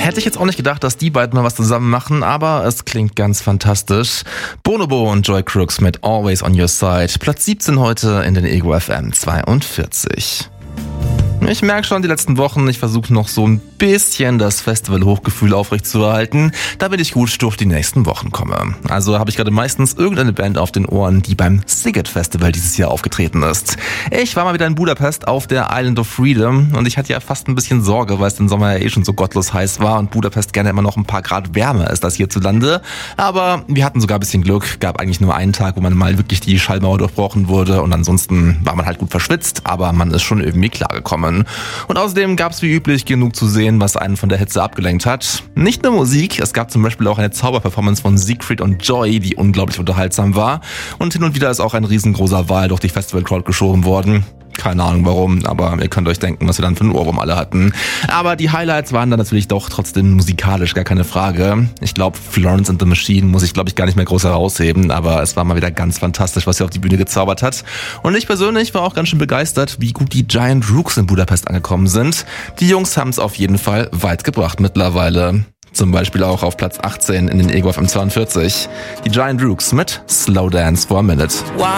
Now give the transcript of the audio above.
Hätte ich jetzt auch nicht gedacht, dass die beiden mal was zusammen machen, aber es klingt ganz fantastisch. Bonobo und Joy Crooks mit Always on Your Side. Platz 17 heute in den Ego FM 42. Ich merke schon die letzten Wochen, ich versuche noch so ein bisschen das Festival-Hochgefühl aufrechtzuerhalten, damit ich gut durch die nächsten Wochen komme. Also habe ich gerade meistens irgendeine Band auf den Ohren, die beim Sziget Festival dieses Jahr aufgetreten ist. Ich war mal wieder in Budapest auf der Island of Freedom und ich hatte ja fast ein bisschen Sorge, weil es den Sommer ja eh schon so gottlos heiß war und Budapest gerne immer noch ein paar Grad wärmer ist als hierzulande. Aber wir hatten sogar ein bisschen Glück, gab eigentlich nur einen Tag, wo man mal wirklich die Schallmauer durchbrochen wurde und ansonsten war man halt gut verschwitzt, aber man ist schon irgendwie klargekommen. Und außerdem gab es wie üblich genug zu sehen, was einen von der Hitze abgelenkt hat. Nicht nur Musik, es gab zum Beispiel auch eine Zauberperformance von Siegfried und Joy, die unglaublich unterhaltsam war. Und hin und wieder ist auch ein riesengroßer Wal durch die Festival-Crowd geschoben worden. Keine Ahnung warum, aber ihr könnt euch denken, was wir dann für einen Ohrwurm alle hatten. Aber die Highlights waren dann natürlich doch trotzdem musikalisch, gar keine Frage. Ich glaube, Florence and the Machine muss ich, glaube ich, gar nicht mehr groß herausheben, aber es war mal wieder ganz fantastisch, was sie auf die Bühne gezaubert hat. Und ich persönlich war auch ganz schön begeistert, wie gut die Giant Rooks in Budapest angekommen sind. Die Jungs haben es auf jeden Fall weit gebracht mittlerweile. Zum Beispiel auch auf Platz 18 in den Ego FM 42. Die Giant Rooks mit Slow Dance for a Minute.